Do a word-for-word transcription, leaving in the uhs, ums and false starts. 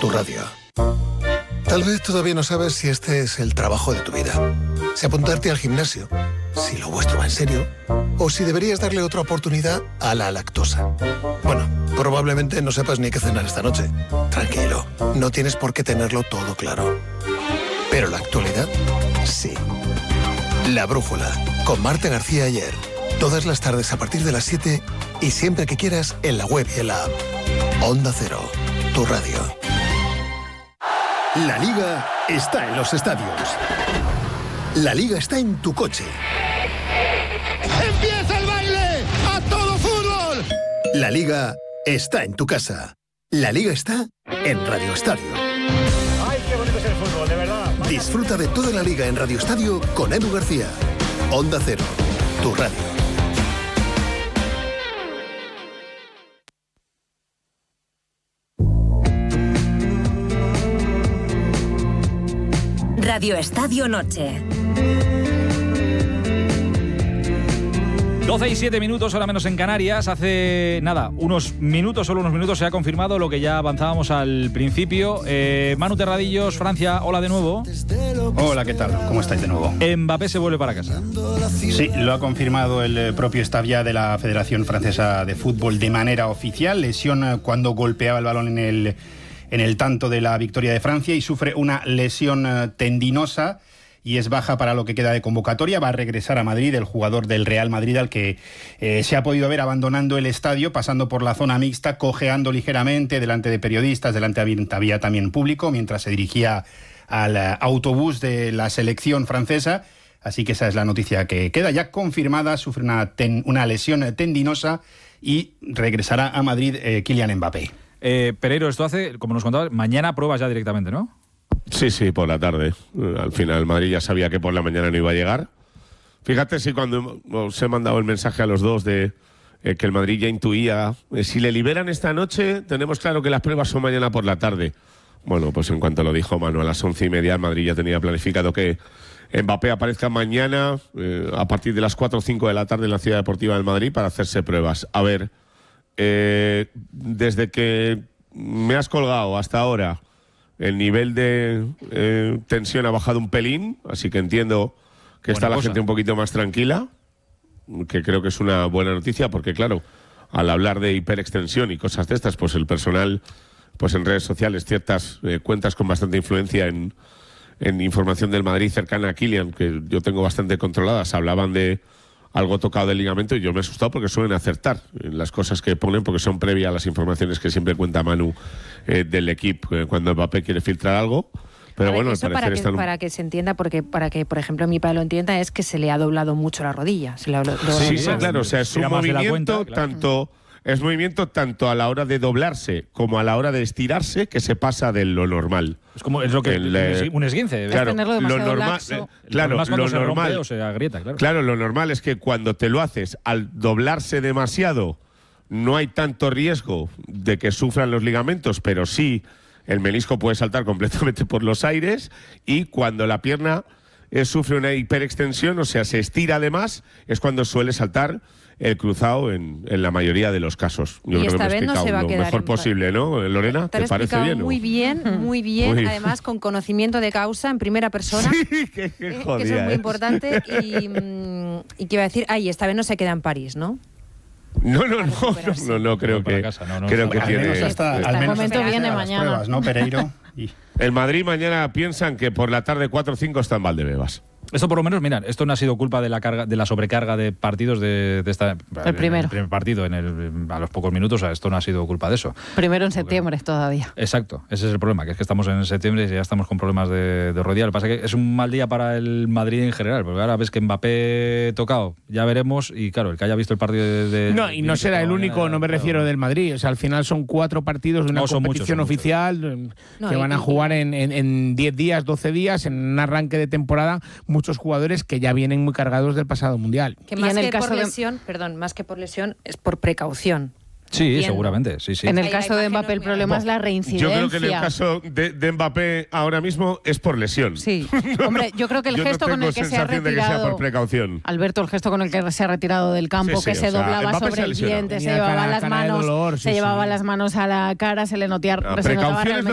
tu radio. Tal vez todavía no sabes si este es el trabajo de tu vida, si apuntarte al gimnasio, si lo vuestro va en serio, o si deberías darle otra oportunidad a la lactosa. Bueno, probablemente no sepas ni qué cenar esta noche. Tranquilo, no tienes por qué tenerlo todo claro. Pero la actualidad, sí. La Brújula, con Marta García Ayer. Todas las tardes a partir de las siete y siempre que quieras en la web y en la app. Onda Cero, tu radio. La Liga está en los estadios. La Liga está en tu coche. ¡Empieza el baile! ¡A todo fútbol! La Liga está en tu casa. La Liga está en Radio Estadio. ¡Ay, qué bonito es el fútbol, de verdad! Disfruta de toda la Liga en Radio Estadio con Edu García. Onda Cero, tu radio. Radio Estadio Noche. doce y siete minutos, hora menos en Canarias. Hace nada, unos minutos, solo unos minutos, se ha confirmado lo que ya avanzábamos al principio. Eh, Manu Terradillos, Francia, hola de nuevo. Hola, ¿qué tal? ¿Cómo estáis de nuevo? Mbappé se vuelve para casa. Sí, lo ha confirmado el propio staff ya de la Federación Francesa de Fútbol de manera oficial. Lesión cuando golpeaba el balón en el, en el tanto de la victoria de Francia y sufre una lesión tendinosa. Y es baja para lo que queda de convocatoria. Va a regresar a Madrid el jugador del Real Madrid al que eh, se ha podido ver abandonando el estadio, pasando por la zona mixta, cojeando ligeramente delante de periodistas, delante había también público, mientras se dirigía al uh, autobús de la selección francesa. Así que esa es la noticia que queda ya confirmada. Sufre una, ten, una lesión tendinosa y regresará a Madrid eh, Kylian Mbappé. Eh, Pereiro, esto hace, como nos contabas, mañana pruebas ya directamente, ¿no? Sí, sí, por la tarde. Al final Madrid ya sabía que por la mañana no iba a llegar. Fíjate si cuando os he mandado el mensaje a los dos de eh, que el Madrid ya intuía, eh, si le liberan esta noche, tenemos claro que las pruebas son mañana por la tarde. Bueno, pues en cuanto lo dijo Manu, a las once y media el Madrid ya tenía planificado que Mbappé aparezca mañana eh, a partir de las cuatro o cinco de la tarde en la Ciudad Deportiva del Madrid para hacerse pruebas. A ver, eh, desde que me has colgado hasta ahora, el nivel de eh, tensión ha bajado un pelín, así que entiendo que buena está la cosa. Gente un poquito más tranquila, que creo que es una buena noticia, porque claro, al hablar de hiperextensión y cosas de estas, pues el personal, pues en redes sociales, ciertas eh, cuentas con bastante influencia en, en información del Madrid cercana a Kylian, que yo tengo bastante controladas, hablaban de algo tocado del ligamento y yo me he asustado porque suelen acertar en las cosas que ponen, porque son previas a las informaciones que siempre cuenta Manu eh, del equipo eh, cuando Mbappé quiere filtrar algo. Pero ver, bueno, eso al parecer para que, están un... para que se entienda, porque para que, por ejemplo, mi padre lo entienda, es que se le ha doblado mucho la rodilla. Se le ha doblado sí, sí, claro, o sea, es un movimiento cuenta, claro. tanto... Es movimiento tanto a la hora de doblarse como a la hora de estirarse que se pasa de lo normal. Es como es lo que el, eh, un esguince. Claro, lo normal, eh, claro, lo se normal, rompe o se agrieta, claro. Claro, lo normal es que cuando te lo haces al doblarse demasiado no hay tanto riesgo de que sufran los ligamentos, pero sí el menisco puede saltar completamente por los aires y cuando la pierna eh, sufre una hiperextensión, o sea, se estira además, es cuando suele saltar el cruzado en, en la mayoría de los casos. Yo y creo esta que me he vez no se va a lo quedar mejor en... posible, ¿no, Lorena? Te, ¿Te parece bien? Muy bien, muy bien, muy... además con conocimiento de causa en primera persona. Sí, que, que, eh, jodía, que eso es muy ¿eh? importante y, y que iba a decir, ay, esta vez no se queda en París, ¿no? No, no, no, no, no, no, creo que, casa, no, no, creo no, que al tiene... Menos hasta, eh, al menos momento hasta viene las mañana. Pruebas, ¿no, Pereiro? Y... El Madrid mañana piensan que por la tarde cuatro o cinco está en Valdebebas. Esto por lo menos, mira, esto no ha sido culpa de la carga, de la sobrecarga de partidos de, de esta el primero. el primer partido en el, a los pocos minutos, o sea, esto no ha sido culpa de eso. Primero en septiembre todavía. Exacto, ese es el problema, que es que estamos en septiembre y ya estamos con problemas de, de rodilla. Lo que pasa es que es un mal día para el Madrid en general, porque ahora ves que Mbappé tocado, ya veremos, y claro, el que haya visto el partido de... de no, y no será el único, mañana, no me refiero claro. del Madrid, o sea, al final son cuatro partidos de una no, competición muchos, oficial muchos. que no, van a jugar en, en, en diez días, doce días, en un arranque de temporada, muchos jugadores que ya vienen muy cargados del pasado mundial. Que más que por lesión, de... perdón, más que por lesión, es por precaución. Sí, entiendo. Seguramente, sí, sí. En el caso de Mbappé el problema no. es la reincidencia. Yo creo que en el caso de, de Mbappé ahora mismo es por lesión. Sí, hombre, yo creo que el yo gesto no con el que se ha retirado... de que sea por precaución. Alberto, el gesto con el que se ha retirado del campo, sí, sí, que se sea, doblaba Mbappé sobre el diente, se llevaba las manos, dolor, sí, se llevaba sí. las manos a la cara, se le notía, no, se notaba realmente